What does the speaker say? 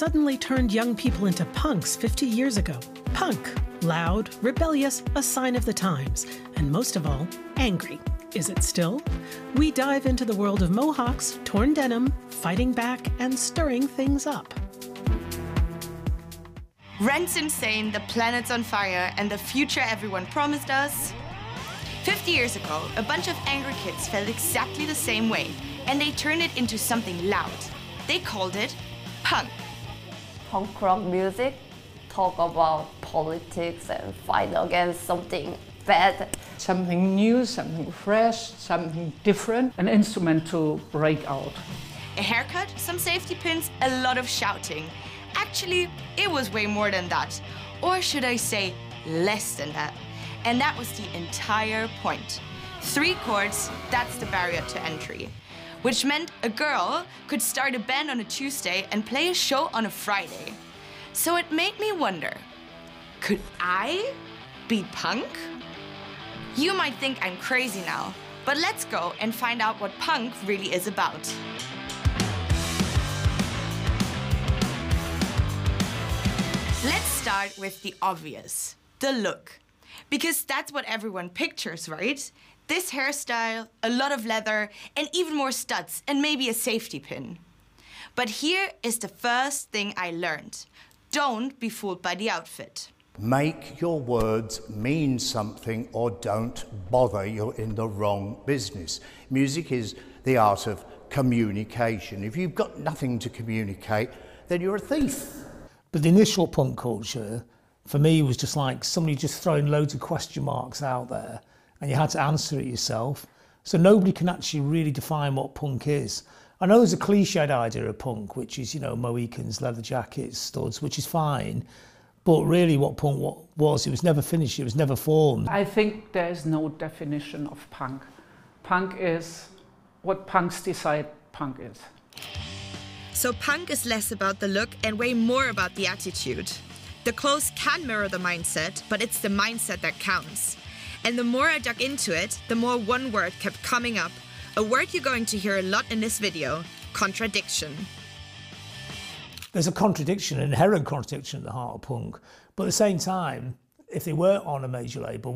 suddenly turned young people into punks 50 years ago. Punk, loud, rebellious, a sign of the times, and most of all, angry. Is it still? We dive into the world of mohawks, torn denim, fighting back, and stirring things up. Rent's insane, the planet's on fire, and the future everyone promised us. 50 years ago, a bunch of angry kids felt exactly the same way, and they turned it into something loud. They called it punk. Punk rock music talk about politics and fight against something bad. Something new, something fresh, something different, an instrument to break out. A haircut, some safety pins, a lot of shouting. Actually, it was way more than that. Or should I say, less than that. And that was the entire point. 3 chords, that's the barrier to entry. Which meant a girl could start a band on a Tuesday and play a show on a Friday. So it made me wonder, could I be punk? You might think I'm crazy now, but let's go and find out what punk really is about. Let's start with the obvious, the look. Because that's what everyone pictures, right? This hairstyle, a lot of leather, and even more studs, and maybe a safety pin. But here is the first thing I learned. Don't be fooled by the outfit. Make your words mean something or don't bother, you're in the wrong business. Music is the art of communication. If you've got nothing to communicate, then you're a thief. But the initial punk culture, for me, was just like somebody just throwing loads of question marks out there, and you had to answer it yourself. So nobody can actually really define what punk is. I know there's a cliched idea of punk, which is, you know, Mohicans, leather jackets, studs, which is fine. But really what punk was, it was never finished, it was never formed. I think there is no definition of punk. Punk is what punks decide punk is. So punk is less about the look and way more about the attitude. The clothes can mirror the mindset, but it's the mindset that counts. And the more I dug into it, the more one word kept coming up. A word you're going to hear a lot in this video, contradiction. There's a contradiction, an inherent contradiction at the heart of punk. But at the same time, if they weren't on a major label,